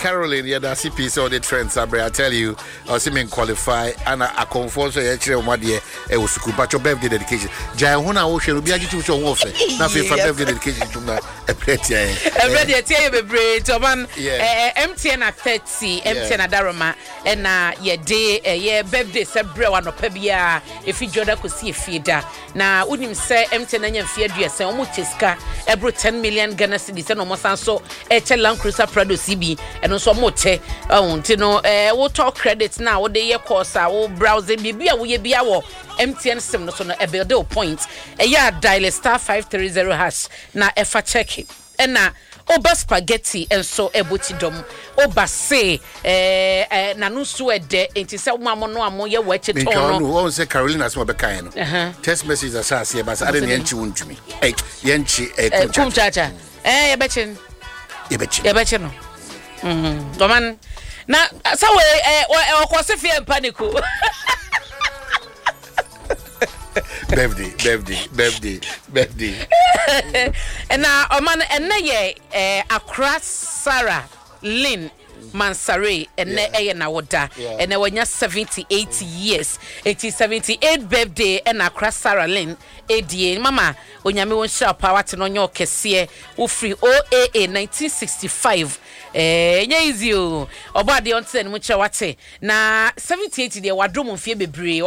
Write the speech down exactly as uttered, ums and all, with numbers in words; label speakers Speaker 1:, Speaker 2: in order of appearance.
Speaker 1: Caroline, yeah, that's C P C all the trends. I tell you, I see me qualify and I confirm so actually my dear it was school but your birthday dedication. Jai Hona Ocean will be a to show off. Now for birthday dedication to my a pretty.
Speaker 2: A ready tell you be to man M T N at thirty, M T N at Daroma, and na ye day a year birthday sebre one of Pebia if you joda could see a feeder. Now wouldn't say M T N and fear dear say Muchiska every ten million Ghana cedis and almost so a Land Cruiser Prado C B and also mote oh you know eh we'll talk credits now what the year course I browse it be we be our M T N sim no so no a build point a year dial star five three zero hash na efa check it and na oba spaghetti and so ebuti dom oba say eh eh na no so e de enti se wo amo no amo ye wa chi ton
Speaker 1: no won say Carolina so be kan no text message asase e ba say ade ne enchi wontumi eh yenchi eh
Speaker 2: kumchacha eh ye bechin
Speaker 1: ye bechin
Speaker 2: ye bechin no mhm do man na so we eh o kwose fie panico
Speaker 1: birthday birthday birthday birthday
Speaker 2: and now o man and na ye eh Accra Sarah Lynn Mansare and na eh na woda and na wonya seventy-eight years eighty seventy-eight birthday and Accra Sarah Lynn edie mama onyame won sha power te no nyo kese wo free O A A nineteen sixty-five eh nya easy o obade on ten mu che wate na seventy-eight de wadom fie bebre